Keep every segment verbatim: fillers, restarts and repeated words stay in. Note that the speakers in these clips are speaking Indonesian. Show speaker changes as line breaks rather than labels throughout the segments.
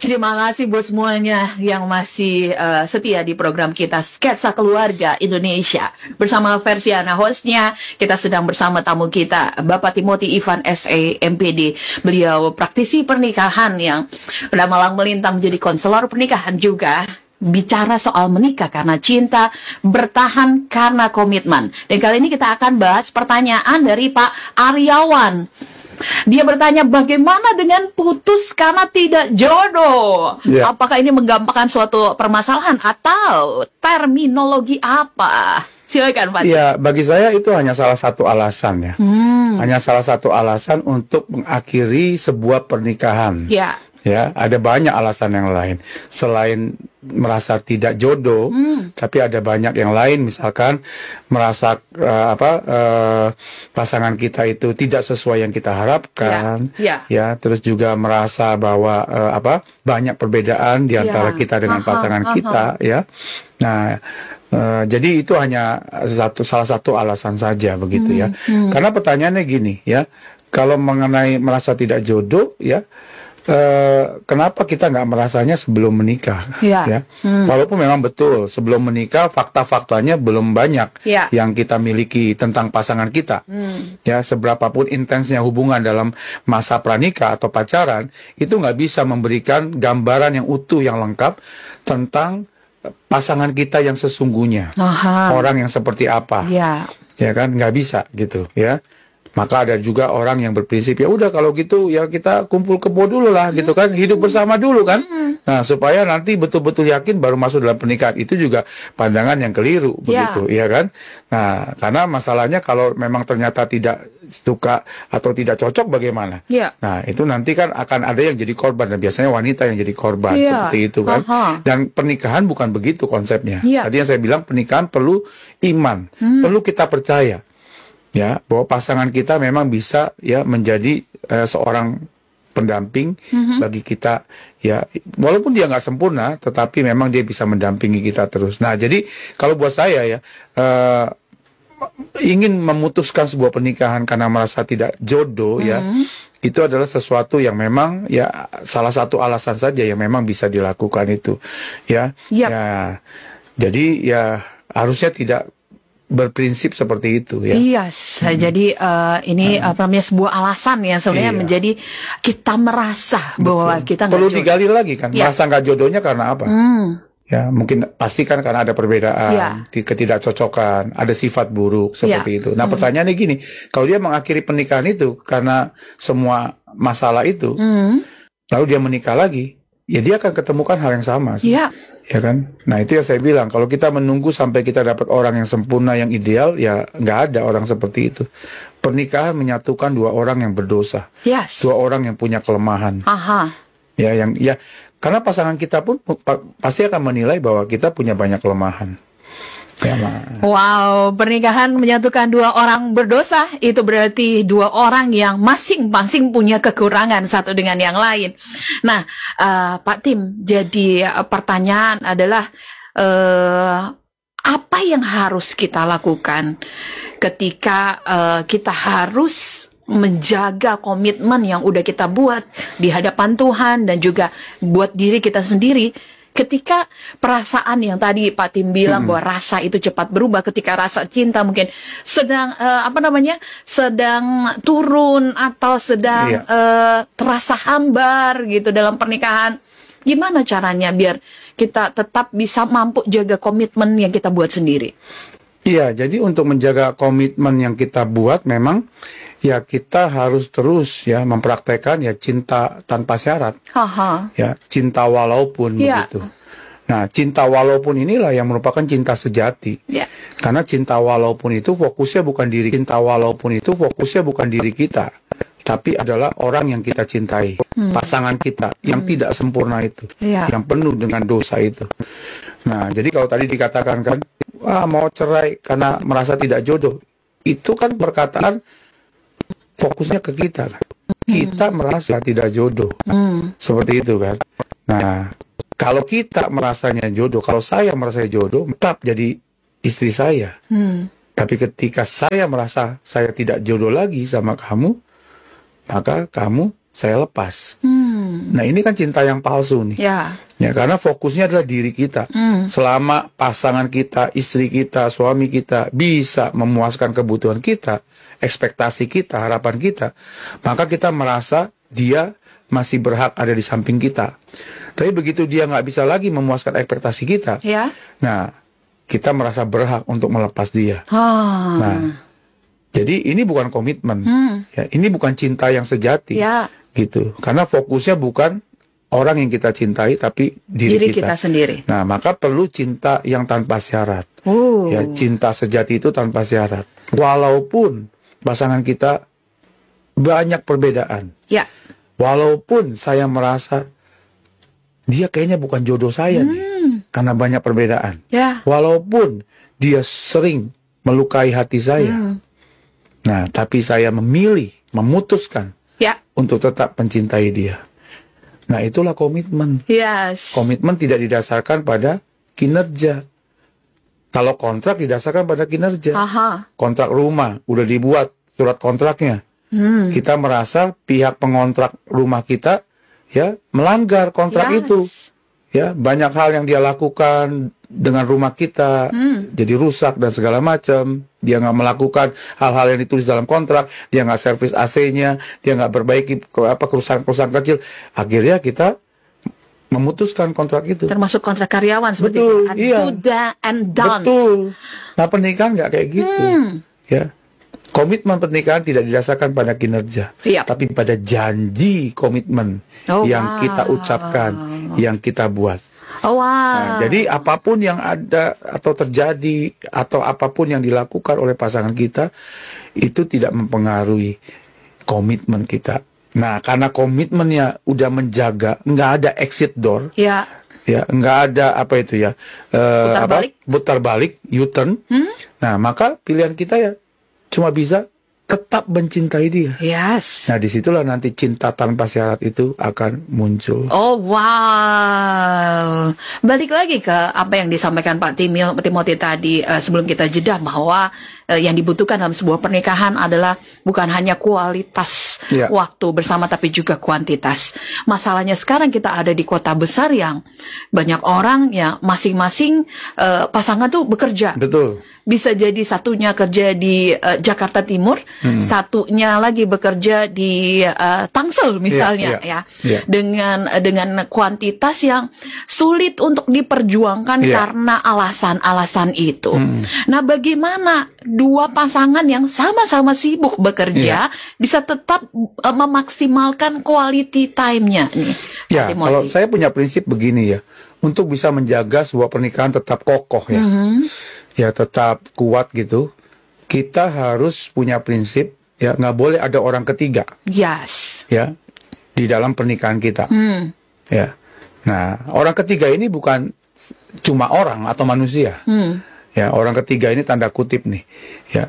Terima kasih buat semuanya yang masih uh, setia di program kita Sketsa Keluarga Indonesia. Bersama Versiana hostnya, kita sedang bersama tamu kita, Bapak Timothy Ivan S A M P D. Beliau praktisi pernikahan yang sudah malang melintang menjadi konselor pernikahan juga. Bicara soal menikah karena cinta, bertahan karena komitmen. Dan kali ini kita akan bahas pertanyaan dari Pak Aryawan. Dia bertanya, bagaimana dengan putus karena tidak jodoh? Yeah. Apakah ini menggampangkan suatu permasalahan atau terminologi apa? Silakan, Pak.
Ya, bagi saya itu hanya salah satu alasan ya. Hmm. Hanya salah satu alasan untuk mengakhiri sebuah pernikahan.
Ya.
Ya, ada banyak alasan yang lain selain merasa tidak jodoh, hmm. tapi ada banyak yang lain, misalkan merasa uh, apa uh, pasangan kita itu tidak sesuai yang kita harapkan,
ya, ya.
ya, terus juga merasa bahwa uh, apa banyak perbedaan di antara ya. kita dengan aha, pasangan aha. kita, ya. Nah, uh, jadi itu hanya satu salah satu alasan saja begitu hmm. ya. Hmm. Karena pertanyaannya gini, ya, kalau mengenai merasa tidak jodoh, ya. Uh, kenapa kita nggak merasanya sebelum menikah?
Ya.
Ya,
hmm.
walaupun memang betul sebelum menikah fakta-faktanya belum banyak
ya.
yang kita miliki tentang pasangan kita.
Hmm.
Ya, seberapapun intensnya hubungan dalam masa pranikah atau pacaran itu nggak bisa memberikan gambaran yang utuh yang lengkap tentang pasangan kita yang sesungguhnya.
Aha.
Orang yang seperti apa?
Ya,
ya kan nggak bisa gitu ya. Maka ada juga orang yang berprinsip, ya udah kalau gitu ya kita kumpul kebo dulu lah gitu kan, hidup bersama dulu kan. Nah, supaya nanti betul-betul yakin baru masuk dalam pernikahan. Itu juga pandangan yang keliru begitu, ya kan. Nah, karena masalahnya kalau memang ternyata tidak suka atau tidak cocok bagaimana?
Ya.
Nah, itu nanti kan akan ada yang jadi korban, dan biasanya wanita yang jadi korban,
ya.
seperti itu kan.
Aha.
Dan pernikahan bukan begitu konsepnya.
Ya.
Tadi yang saya bilang pernikahan perlu iman, hmm. perlu kita percaya. Ya, bahwa pasangan kita memang bisa ya menjadi uh, seorang pendamping mm-hmm. bagi kita, ya, walaupun dia nggak sempurna, tetapi memang dia bisa mendampingi kita terus. Nah, jadi kalau buat saya ya uh, ingin memutuskan sebuah pernikahan karena merasa tidak jodoh, mm-hmm. ya, itu adalah sesuatu yang memang ya salah satu alasan saja yang memang bisa dilakukan itu, ya,
yep.
ya, jadi ya harusnya tidak berprinsip seperti itu ya.
Iya, hmm. jadi uh, ini hmm. apa namanya sebuah alasan yang sebenarnya iya. menjadi kita merasa betul. bahwa kita
perlu
jodoh.
Digali lagi kan, ya. merasa nggak jodohnya karena apa?
Hmm.
Ya mungkin pasti kan karena ada perbedaan, ya. ketidakcocokan, ada sifat buruk seperti ya. itu. Nah hmm. pertanyaannya gini, kalau dia mengakhiri pernikahan itu karena semua masalah itu, hmm. lalu dia menikah lagi, ya dia akan ketemukan hal yang sama. Sih.
Ya.
Ya kan? Nah itu yang saya bilang, kalau kita menunggu sampai kita dapat orang yang sempurna, yang ideal, ya nggak ada orang seperti itu. Pernikahan menyatukan dua orang yang berdosa,
yes.
dua orang yang punya kelemahan.
Aha.
Ya, yang ya karena pasangan kita pun pa, pasti akan menilai bahwa kita punya banyak kelemahan. Ya,
wow, pernikahan menyatukan dua orang berdosa, itu berarti dua orang yang masing-masing punya kekurangan satu dengan yang lain. Nah, uh, Pak Tim, jadi uh, pertanyaan adalah uh, apa yang harus kita lakukan ketika uh, kita harus menjaga komitmen yang udah kita buat di hadapan Tuhan dan juga buat diri kita sendiri. Ketika perasaan yang tadi Pak Tim bilang hmm. bahwa rasa itu cepat berubah, ketika rasa cinta mungkin sedang uh, apa namanya sedang turun atau sedang iya. uh, terasa hambar gitu dalam pernikahan, gimana caranya biar kita tetap bisa mampu jaga komitmen yang kita buat sendiri?
Iya, jadi untuk menjaga komitmen yang kita buat memang ya kita harus terus ya mempraktekkan ya cinta tanpa syarat.
Aha.
Ya, cinta walaupun ya. begitu. Nah, cinta walaupun inilah yang merupakan cinta sejati.
Ya.
Karena cinta walaupun itu fokusnya bukan diri cinta walaupun itu fokusnya bukan diri kita, tapi adalah orang yang kita cintai, hmm. pasangan kita yang hmm. tidak sempurna itu, ya. yang penuh dengan dosa itu. Nah, jadi kalau tadi dikatakan kan, wah mau cerai karena merasa tidak jodoh, itu kan perkataan fokusnya ke kita kan. Kita hmm. merasa tidak jodoh, hmm. seperti itu kan. Nah, kalau kita merasanya jodoh, kalau saya merasa jodoh, tetap jadi istri saya. Hmm. Tapi ketika saya merasa saya tidak jodoh lagi sama kamu, maka kamu saya lepas. Hmm. Nah, ini kan cinta yang palsu nih.
Ya.
Ya, karena fokusnya adalah diri kita.
Hmm.
Selama pasangan kita, istri kita, suami kita bisa memuaskan kebutuhan kita, ekspektasi kita, harapan kita, maka kita merasa dia masih berhak ada di samping kita. Tapi begitu dia nggak bisa lagi memuaskan ekspektasi kita,
Ya.
nah kita merasa berhak untuk melepas dia.
Ah.
Nah, jadi ini bukan komitmen,
Hmm.
ya, ini bukan cinta yang sejati,
Ya.
gitu. Karena fokusnya bukan orang yang kita cintai, tapi diri,
Diri
kita.
kita sendiri.
Nah, maka perlu cinta yang tanpa syarat.
Uh.
Ya, cinta sejati itu tanpa syarat. Walaupun pasangan kita banyak perbedaan.
Ya.
Walaupun saya merasa dia kayaknya bukan jodoh saya
Hmm.
nih, karena banyak perbedaan.
Ya.
Walaupun dia sering melukai hati saya.
Hmm.
Nah, tapi saya memilih, memutuskan
Ya.
untuk tetap mencintai dia. Nah, itulah komitmen.
Yes.
Komitmen tidak didasarkan pada kinerja. Kalau kontrak didasarkan pada kinerja.
Aha.
Kontrak rumah udah dibuat surat kontraknya.
Hmm.
Kita merasa pihak pengontrak rumah kita ya melanggar kontrak
Yes.
itu. Ya, banyak hal yang dia lakukan dengan rumah kita
Hmm.
jadi rusak dan segala macam. Dia nggak melakukan hal-hal yang ditulis dalam kontrak, dia nggak servis A C-nya, dia nggak perbaiki ke- apa kerusakan-kerusakan kecil. Akhirnya kita memutuskan kontrak itu.
Termasuk kontrak karyawan seperti
Betul,
itu.
iya.
Do that and done.
Betul. Nah, pernikahan nggak kayak gitu.
Hmm.
Ya. Komitmen pernikahan tidak didasarkan pada kinerja,
Iya.
tapi pada janji komitmen
Oh,
yang
wow.
kita ucapkan, yang kita buat.
Oh, wow.
Nah, jadi apapun yang ada atau terjadi atau apapun yang dilakukan oleh pasangan kita itu tidak mempengaruhi komitmen kita. Nah, karena komitmennya udah menjaga, nggak ada exit door,
Ya.
ya nggak ada apa itu ya, eh,
Putar
apa,
balik.
putar balik, U-turn.
Hmm?
Nah, maka pilihan kita ya cuma bisa tetap mencintai dia.
Yes.
Nah, disitulah nanti cinta tanpa syarat itu akan muncul.
Oh, wow. Balik lagi ke apa yang disampaikan Pak Timil, Timothy tadi eh, sebelum kita jeda, bahwa eh, yang dibutuhkan dalam sebuah pernikahan adalah bukan hanya kualitas
Ya.
waktu bersama, tapi juga kuantitas. Masalahnya sekarang kita ada di kota besar yang banyak orang yang masing-masing eh, pasangan tuh bekerja.
Betul.
Bisa jadi satunya kerja di eh, Jakarta Timur,
Hmm.
satunya lagi bekerja di eh, Tangsel misalnya,
Iya, iya,
ya,
iya.
dengan eh, dengan kuantitas yang sulit untuk diperjuangkan
Iya.
karena alasan-alasan itu.
Hmm.
Nah, bagaimana dua pasangan yang sama-sama sibuk bekerja
Iya.
bisa tetap eh, memaksimalkan quality time-nya nih?
Ya,
Pak Timothy?
kalau saya punya prinsip begini ya, untuk bisa menjaga sebuah pernikahan tetap kokoh ya,
Mhm.
ya tetap kuat gitu, kita harus punya prinsip ya nggak boleh ada orang ketiga
Yes.
ya di dalam pernikahan kita.
Hmm.
Ya, nah orang ketiga ini bukan s- cuma orang atau manusia.
Hmm.
Ya, orang ketiga ini tanda kutip nih. Ya,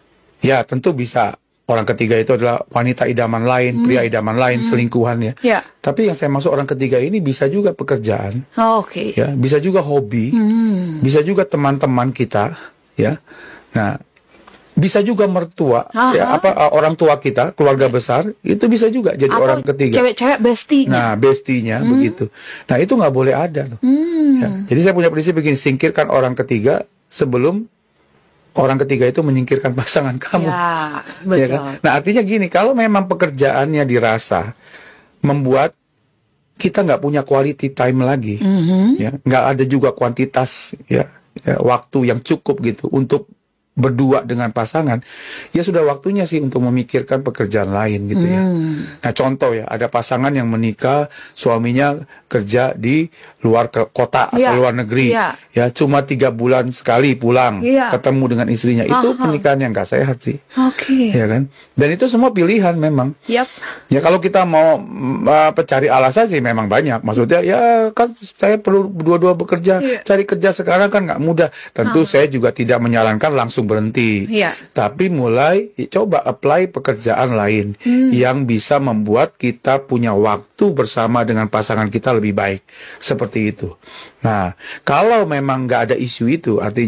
ya tentu bisa orang ketiga itu adalah wanita idaman lain, pria idaman lain, selingkuhan ya.
Ya.
Tapi yang saya maksud orang ketiga ini bisa juga pekerjaan,
Oke.
ya, bisa juga hobi,
Hmm.
bisa juga teman-teman kita, ya. Nah, bisa juga mertua, ya,
Aha.
apa uh, orang tua kita, keluarga besar, itu bisa juga jadi
Atau
orang ketiga.
cewek-cewek bestie-nya.
Nah, bestinya begitu. Nah, itu nggak boleh ada loh.
Hmm.
Ya. Jadi saya punya prinsip begini, singkirkan orang ketiga sebelum orang ketiga itu menyingkirkan pasangan kamu.
Ya,
Ya
betul.
kan? Nah, artinya gini, kalau memang pekerjaannya dirasa membuat kita nggak punya quality time lagi,
Mhm.
ya, nggak ada juga kuantitas ya, ya, waktu yang cukup gitu untuk berdua dengan pasangan, ya sudah waktunya sih untuk memikirkan pekerjaan lain gitu ya.
Hmm.
Nah, contoh ya, ada pasangan yang menikah, suaminya kerja di luar ke kota atau
Iya,
luar negeri,
iya.
ya cuma tiga bulan sekali pulang,
Iya.
ketemu dengan istrinya, itu
Aha.
pernikahan yang nggak sehat sih,
Oke.
ya kan? Dan itu semua pilihan memang.
Yap.
Ya kalau kita mau mm, apa, cari alasan sih memang banyak. Maksudnya ya kan saya perlu dua-dua bekerja,
Iya.
cari kerja sekarang kan nggak mudah. Tentu saya juga tidak menyarankan langsung berhenti.
Iya.
Tapi mulai ya, coba apply pekerjaan lain yang bisa membuat kita punya waktu bersama dengan pasangan kita lebih baik. Seperti itu. Nah, kalau memang nggak ada isu itu, artinya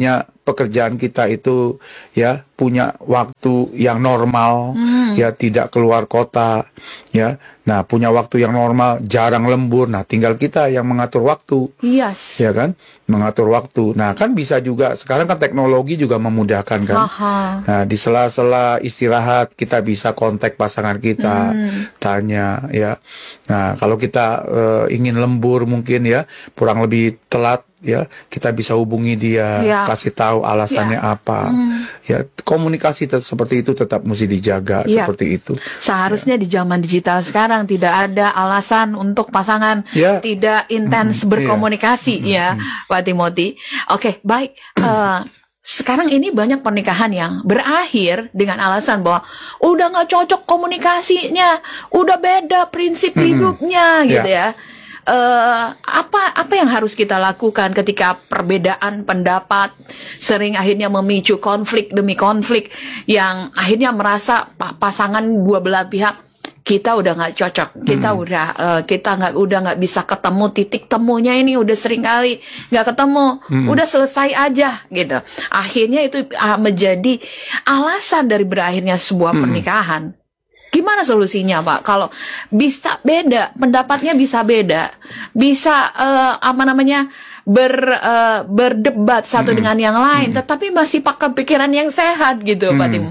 pekerjaan kita itu ya punya waktu yang normal, hmm. ya tidak keluar kota, ya. Nah, punya waktu yang normal, jarang lembur. Nah, tinggal kita yang mengatur waktu.
Yes.
Ya kan? Mengatur waktu. Nah, kan bisa juga sekarang kan teknologi juga memudahkan kan.
Aha.
Nah, di sela-sela istirahat kita bisa kontak pasangan kita, hmm. tanya ya. Nah, kalau kita uh, ingin lembur mungkin ya, kurang lebih telat ya, kita bisa hubungi dia, ya. Kasih tahu alasannya ya. Apa. Hmm. Ya, komunikasi seperti itu tetap mesti dijaga, ya. Seperti itu.
Seharusnya ya. Di zaman digital sekarang tidak ada alasan untuk pasangan ya. Tidak intens hmm. berkomunikasi ya, ya hmm. Pak Timothy. Oke, baik. Uh, Sekarang ini banyak pernikahan yang berakhir dengan alasan bahwa udah nggak cocok komunikasinya, udah beda prinsip hmm. hidupnya, gitu ya. ya. Uh, apa apa yang harus kita lakukan ketika perbedaan pendapat sering akhirnya memicu konflik demi konflik yang akhirnya merasa pasangan dua belah pihak kita udah nggak cocok, kita hmm. udah uh, kita nggak udah nggak bisa ketemu titik temunya ini udah sering kali nggak ketemu, hmm. udah selesai aja gitu. Akhirnya itu uh, menjadi alasan dari berakhirnya sebuah hmm. pernikahan. Gimana solusinya, Pak? Kalau bisa beda, pendapatnya bisa beda, bisa uh, apa namanya ber uh, berdebat satu hmm. dengan yang lain, hmm. tetapi masih pakai pikiran yang sehat gitu, hmm. Pak Tim.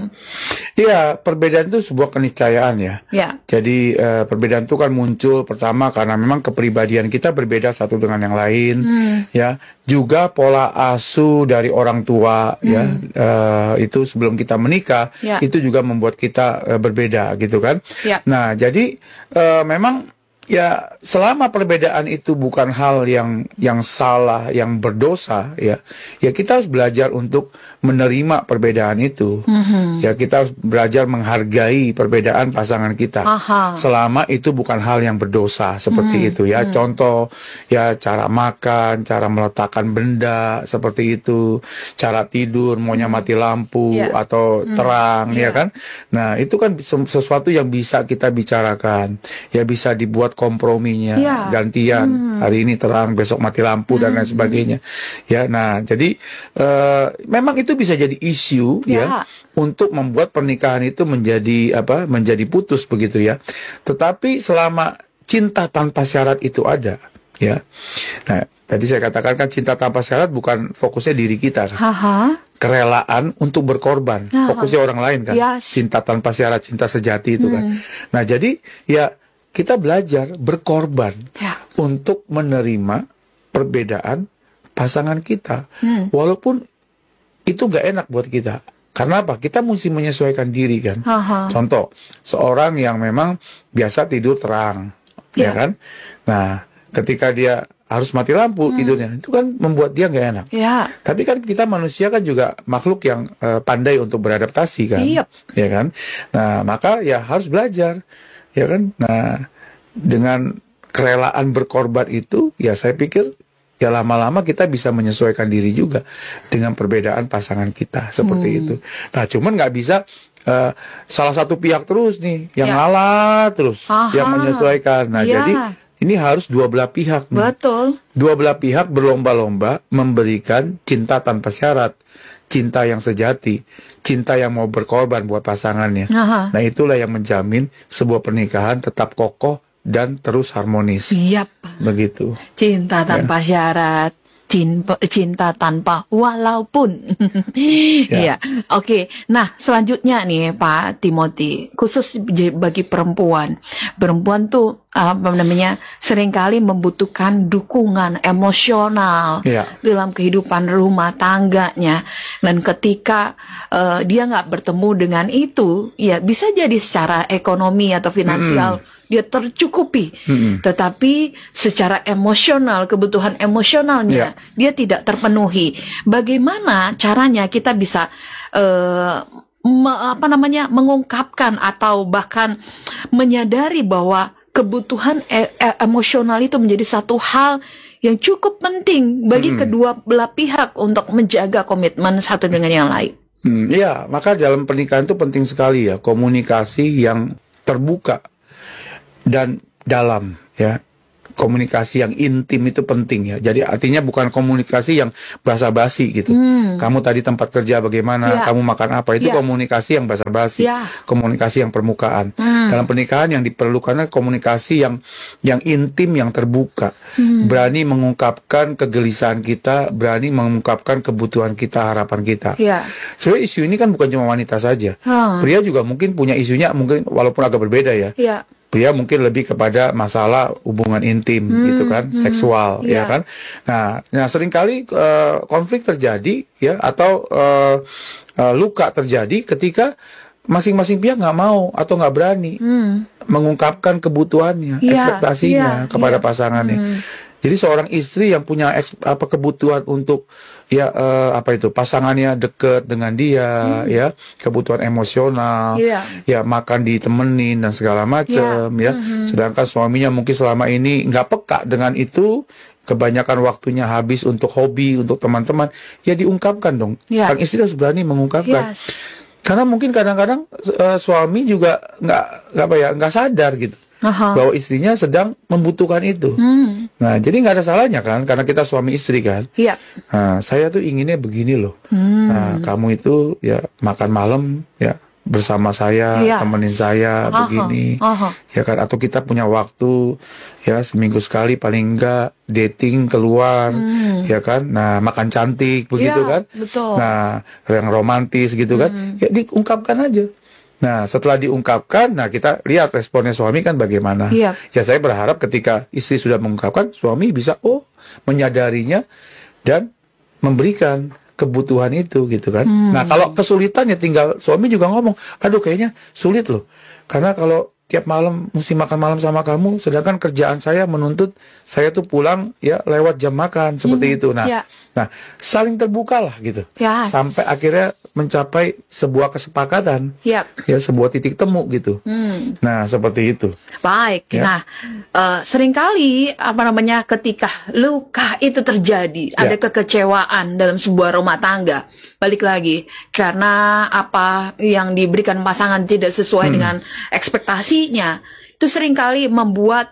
Iya, perbedaan itu sebuah keniscayaan ya.
Ya.
Jadi uh, perbedaan itu kan muncul pertama karena memang kepribadian kita berbeda satu dengan yang lain, hmm. ya. Juga pola asuh dari orang tua, hmm. ya, uh, itu sebelum kita menikah, ya. Itu juga membuat kita uh, berbeda, gitu kan. Ya. Nah, jadi uh, memang ya selama perbedaan itu bukan hal yang yang salah, yang berdosa, ya, ya kita harus belajar untuk menerima perbedaan itu. Mm-hmm. Ya kita harus belajar menghargai perbedaan pasangan kita. Aha. Selama itu bukan hal yang berdosa seperti mm-hmm. itu ya. Mm-hmm. Contoh ya cara makan, cara meletakkan benda seperti itu, cara tidur maunya mati lampu yeah. atau mm-hmm. terang, yeah. ya kan. Nah itu kan sesuatu yang bisa kita bicarakan, ya bisa dibuat komprominya, ya. gantian hmm. hari ini terang, besok mati lampu hmm. dan lain sebagainya. Ya, nah jadi uh, memang itu bisa jadi isu ya. ya untuk membuat pernikahan itu menjadi apa? Menjadi putus begitu ya. Tetapi selama cinta tanpa syarat itu ada, ya. Nah, tadi saya katakan kan cinta tanpa syarat bukan fokusnya diri kita kan. Aha. Kerelaan untuk berkorban, Aha. fokusnya orang lain kan. Yes. Cinta tanpa syarat, cinta sejati itu hmm. kan. Nah, jadi ya kita belajar berkorban ya. Untuk menerima perbedaan pasangan kita. Hmm. Walaupun itu gak enak buat kita. Karena apa? Kita mesti menyesuaikan diri kan. Aha. Contoh, seorang yang memang biasa tidur terang. Ya, ya kan? Nah, ketika dia harus mati lampu hmm. tidurnya, itu kan membuat dia gak enak. Ya. Tapi kan kita manusia kan juga makhluk yang uh, pandai untuk beradaptasi kan. Iya. Ya kan? Nah, maka ya harus belajar. Ya kan? Nah, dengan kerelaan berkorban itu, ya saya pikir ya lama-lama kita bisa menyesuaikan diri juga dengan perbedaan pasangan kita seperti hmm. itu. Nah, cuman nggak bisa uh, salah satu pihak terus nih yang ya. ngalah terus, Aha. yang menyesuaikan. Nah, ya. jadi ini harus dua belah pihak. Nih. Betul. Dua belah pihak berlomba-lomba memberikan cinta tanpa syarat. Cinta yang sejati, cinta yang mau berkorban buat pasangannya. Aha. Nah itulah yang menjamin sebuah pernikahan tetap kokoh dan terus harmonis. Siap. Begitu. Cinta tanpa ya. syarat, cinta, cinta tanpa walaupun. ya. ya. Oke. Nah selanjutnya nih Pak Timothy, khusus bagi perempuan, perempuan tuh apa namanya seringkali membutuhkan dukungan emosional ya. dalam kehidupan rumah tangganya, dan ketika uh, dia nggak bertemu dengan itu, ya bisa jadi secara ekonomi atau finansial mm-hmm. dia tercukupi, mm-hmm. tetapi secara emosional, kebutuhan emosionalnya ya. dia tidak terpenuhi. Bagaimana caranya kita bisa uh, me, apa namanya mengungkapkan atau bahkan menyadari bahwa kebutuhan e- e- emosional itu menjadi satu hal yang cukup penting bagi hmm. kedua belah pihak untuk menjaga komitmen satu dengan yang lain. Hmm, ya, maka dalam pernikahan itu penting sekali ya komunikasi yang terbuka dan dalam ya. komunikasi yang intim itu penting ya. Jadi artinya bukan komunikasi yang basa-basi gitu. Hmm. Kamu tadi tempat kerja bagaimana, ya. Kamu makan apa, itu ya. Komunikasi yang basa-basi, ya. Komunikasi yang permukaan. Hmm. Dalam pernikahan yang diperlukan komunikasi yang yang intim, yang terbuka. Hmm. Berani mengungkapkan kegelisahan kita, berani mengungkapkan kebutuhan kita, harapan kita. Ya. Sebenarnya isu ini kan bukan cuma wanita saja. Hmm. Pria juga mungkin punya isunya, mungkin walaupun agak berbeda ya. Ya. Pria mungkin lebih kepada masalah hubungan intim hmm, gitu kan, hmm, seksual yeah. ya kan. Nah, nah seringkali uh, konflik terjadi ya atau uh, uh, luka terjadi ketika masing-masing pihak nggak mau atau nggak berani hmm. mengungkapkan kebutuhannya, yeah, ekspektasinya yeah, kepada yeah. pasangannya. Hmm. Jadi seorang istri yang punya eks, apa kebutuhan untuk ya uh, apa itu pasangannya dekat dengan dia, hmm. ya kebutuhan emosional, yeah. ya makan ditemenin dan segala macam, yeah. ya. Mm-hmm. Sedangkan suaminya mungkin selama ini nggak peka dengan itu, kebanyakan waktunya habis untuk hobi, untuk teman-teman, ya diungkapkan dong. Yeah. Sang istri harus berani mengungkapkan. Yes. Karena mungkin kadang-kadang uh, suami juga nggak nggak apa ya nggak sadar gitu. Aha. Bahwa istrinya sedang membutuhkan itu. Hmm. Nah, jadi nggak ada salahnya kan, karena kita suami istri kan. Iya. Nah, saya tuh inginnya begini loh. Hmm. Nah, kamu itu ya makan malam ya bersama saya, iya. temenin saya Aha. begini, Aha. ya kan. Atau kita punya waktu ya seminggu sekali paling enggak dating keluar, hmm. ya kan. Nah, makan cantik begitu ya, kan. Betul. Nah, yang romantis gitu hmm. kan. Ya diungkapkan aja. Nah, setelah diungkapkan, nah kita lihat responnya suami kan bagaimana. Iya. Ya saya berharap ketika istri sudah mengungkapkan, suami bisa oh menyadarinya dan memberikan kebutuhan itu gitu kan. Hmm. Nah, kalau kesulitan ya tinggal suami juga ngomong, aduh kayaknya sulit loh. Karena kalau tiap malam mesti makan malam sama kamu, sedangkan kerjaan saya menuntut saya tuh pulang ya lewat jam makan seperti hmm. itu. Nah, ya. nah saling terbuka lah gitu, ya. Sampai akhirnya mencapai sebuah kesepakatan, ya, ya sebuah titik temu gitu. Hmm. Nah, seperti itu.
Baik. Ya. Nah, uh, seringkali apa namanya ketika luka itu terjadi, ya. Ada kekecewaan dalam sebuah rumah tangga. Balik lagi karena apa yang diberikan pasangan tidak sesuai hmm. dengan ekspektasinya, itu seringkali membuat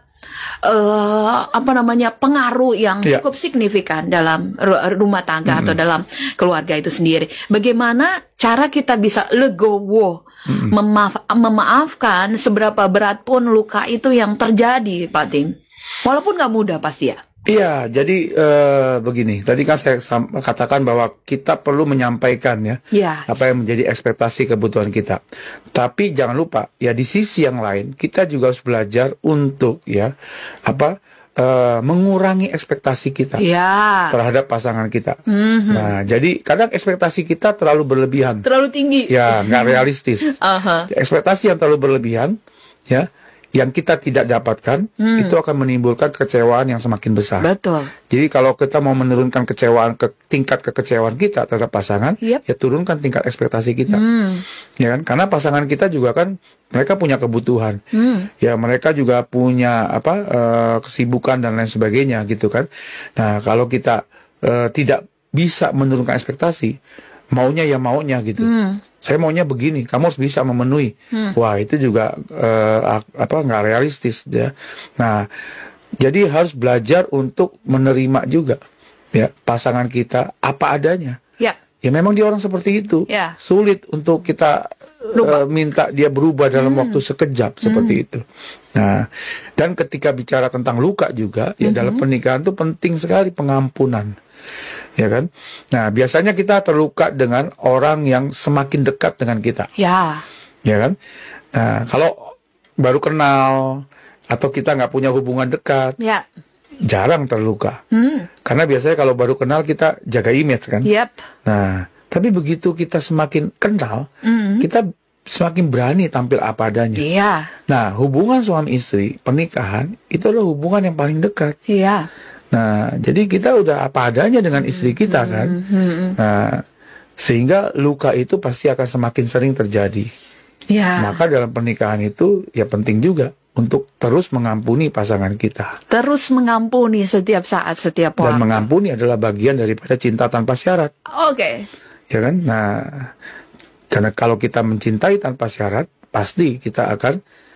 uh, apa namanya pengaruh yang yeah. cukup signifikan dalam rumah tangga mm-hmm. atau dalam keluarga itu sendiri. Bagaimana cara kita bisa legowo, mm-hmm. memaaf, memaafkan seberapa berat pun luka itu yang terjadi, Pak Tim? Walaupun nggak mudah pasti ya.
Iya, jadi uh, begini. Tadi kan saya katakan bahwa kita perlu menyampaikan ya, ya apa yang menjadi ekspektasi kebutuhan kita. Tapi jangan lupa ya di sisi yang lain kita juga harus belajar untuk ya apa uh, mengurangi ekspektasi kita ya. terhadap pasangan kita. Mm-hmm. Nah, jadi kadang ekspektasi kita terlalu berlebihan,
terlalu tinggi.
Ya, nggak realistis. uh-huh. Ekspektasi yang terlalu berlebihan, ya. Yang kita tidak dapatkan, hmm. itu akan menimbulkan kekecewaan yang semakin besar.
Betul.
Jadi kalau kita mau menurunkan kecewaan ke tingkat kekecewaan kita terhadap pasangan, yep. ya turunkan tingkat ekspektasi kita. Hmm. Ya kan? Karena pasangan kita juga kan mereka punya kebutuhan. Hmm. Ya mereka juga punya apa uh, kesibukan dan lain sebagainya gitu kan. Nah, kalau kita uh, tidak bisa menurunkan ekspektasi, maunya ya maunya gitu. Hmm. Saya maunya begini, kamu harus bisa memenuhi. Hmm. Wah, itu juga uh, apa nggak realistis ya. Nah, jadi harus belajar untuk menerima juga ya pasangan kita apa adanya. Ya. Ya memang dia orang seperti itu. Ya. Sulit untuk kita uh, minta dia berubah dalam hmm. waktu sekejap seperti hmm. itu. Nah, dan ketika bicara tentang luka juga, ya hmm. dalam pernikahan itu penting sekali pengampunan. Ya kan? Nah, biasanya kita terluka dengan orang yang semakin dekat dengan kita. Ya. Ya kan? Nah, kalau baru kenal atau kita nggak punya hubungan dekat, ya. jarang terluka. Hmm. Karena biasanya kalau baru kenal kita jaga image kan. Yep. Nah, tapi begitu kita semakin kenal, hmm. kita semakin berani tampil apa adanya. Iya. Nah, hubungan suami istri, pernikahan itu adalah hubungan yang paling dekat. Iya. Nah, jadi kita udah apa adanya dengan istri kita kan. Mm-hmm. Nah, sehingga luka itu pasti akan semakin sering terjadi. Ya. Maka dalam pernikahan itu ya penting juga untuk terus mengampuni pasangan kita.
Terus mengampuni setiap saat, setiap waktu.
Dan mengampuni adalah bagian daripada cinta tanpa syarat.
Oke. Okay.
Ya kan? Nah, karena kalau kita mencintai tanpa syarat, pasti kita akan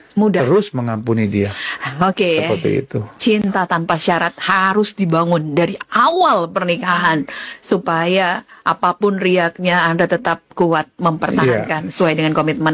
mudah.
Terus mengampuni dia.
Oke.
Seperti itu.
Cinta tanpa syarat harus dibangun dari awal pernikahan supaya apapun riaknya Anda tetap kuat mempertahankan
Iya.
sesuai dengan komitmen